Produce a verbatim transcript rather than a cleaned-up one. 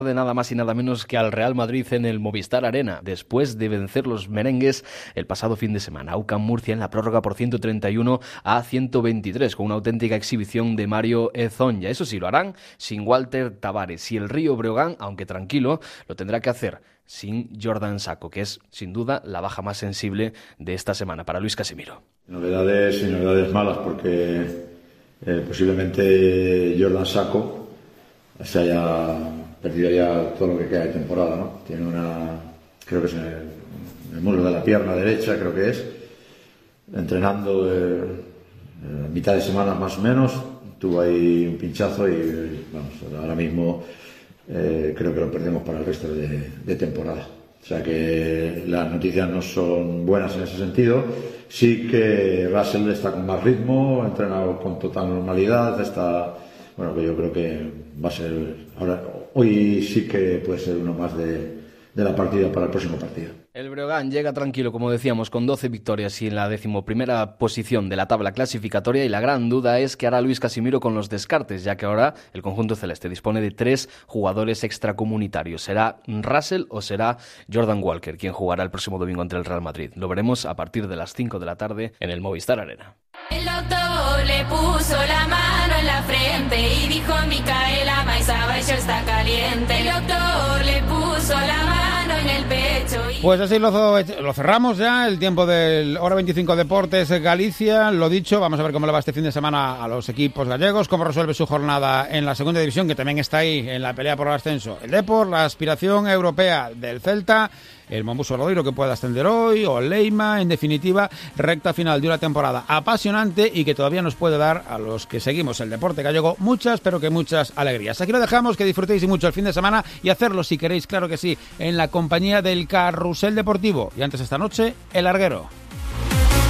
de nada más y nada menos que al Real Madrid en el Movistar Arena, después de vencer los merengues el pasado fin de semana. U C A M Murcia en la prórroga por ciento treinta y uno a ciento veintitrés, con una auténtica exhibición de Mario Ezonja. Eso sí, lo harán sin Walter Tavares. Y el Río Breogán, aunque tranquilo, lo tendrá que hacer sin Jordan Sacco, que es sin duda la baja más sensible de esta semana para Luis Casimiro. Novedades y novedades malas, porque eh, posiblemente Jordan Sacco se haya perdido ya todo lo que queda de temporada, ¿no? Tiene una, creo que es en el, en el muslo de la pierna derecha, creo que es, entrenando eh, eh, mitad de semana más o menos, tuvo ahí un pinchazo y vamos, ahora mismo eh, creo que lo perdemos para el resto de, de temporada. O sea que las noticias no son buenas en ese sentido. Sí que Russell está con más ritmo, ha entrenado con total normalidad, está, bueno, que yo creo que va a ser, ahora, hoy sí que puede ser uno más de, de la partida para el próximo partido. El Breogán llega tranquilo, como decíamos, con doce victorias y en la decimoprimera posición de la tabla clasificatoria, y la gran duda es qué hará Luis Casimiro con los descartes, ya que ahora el conjunto celeste dispone de tres jugadores extracomunitarios. ¿Será Russell o será Jordan Walker quien jugará el próximo domingo ante el Real Madrid? Lo veremos a partir de las cinco de la tarde en el Movistar Arena. El doctor le puso la mano en la frente y dijo: Micaela Maizaba, ella está caliente. El doctor le puso la mano en el pecho y... Pues así lo, lo cerramos ya, el tiempo del Hora veinticinco Deportes Galicia. Lo dicho, vamos a ver cómo le va este fin de semana a los equipos gallegos, cómo resuelve su jornada en la segunda división, que también está ahí en la pelea por el ascenso. El Depor, la aspiración europea del Celta, el Mombuso Obradoiro que puede ascender hoy, o el Leima, en definitiva, recta final de una temporada apasionante y que todavía nos puede dar a los que seguimos el deporte gallego muchas, pero que muchas alegrías. Aquí lo dejamos, que disfrutéis y mucho el fin de semana, y hacerlo si queréis, claro que sí, en la compañía del Carrusel Deportivo. Y antes esta noche, el Larguero.